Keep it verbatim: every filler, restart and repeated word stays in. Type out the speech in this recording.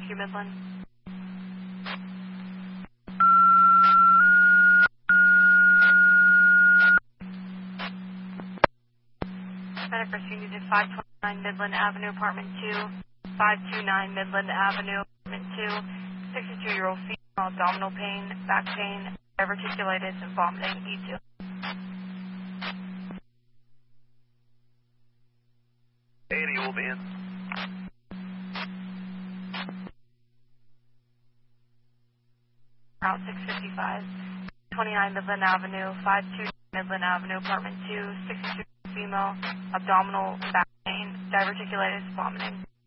sixty-two Midland. Medic rescue needed five twenty-nine Midland Avenue, apartment two, five two nine Midland Avenue, apartment two, sixty-two-year-old female, abdominal pain, back pain, diverticulitis, and vomiting, E two. eighty will be in. Route six fifty-five, twenty-nine Midland Avenue, five two Midland Avenue, apartment two, sixty-two female, abdominal, back pain, diverticulitis, vomiting.